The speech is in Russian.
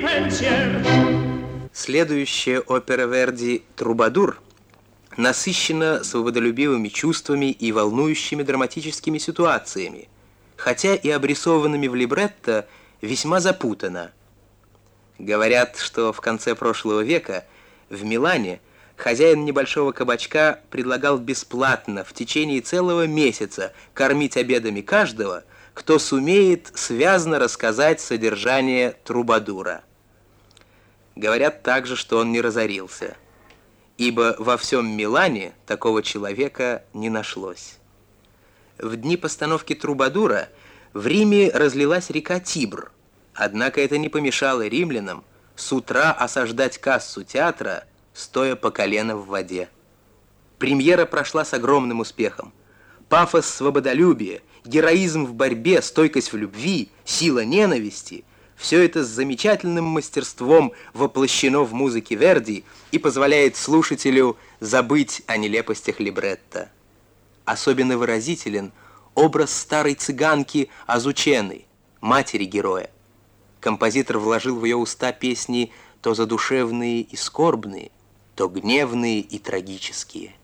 Следующая опера Верди «Трубадур» насыщена свободолюбивыми чувствами и волнующими драматическими ситуациями, хотя и обрисованными в либретто весьма запутанно. Говорят, что в конце прошлого века в Милане хозяин небольшого кабачка предлагал бесплатно в течение целого месяца кормить обедами каждого, кто сумеет связно рассказать содержание «Трубадура». Говорят также, что он не разорился, ибо во всем Милане такого человека не нашлось. В дни постановки «Трубадура» в Риме разлилась река Тибр, однако это не помешало римлянам с утра осаждать кассу театра, стоя по колено в воде. Премьера прошла с огромным успехом. Пафос свободолюбия, героизм в борьбе, стойкость в любви, сила ненависти — все это с замечательным мастерством воплощено в музыке Верди и позволяет слушателю забыть о нелепостях либретто. Особенно выразителен образ старой цыганки Азучены, матери героя. Композитор вложил в ее уста песни то задушевные и скорбные, то гневные и трагические.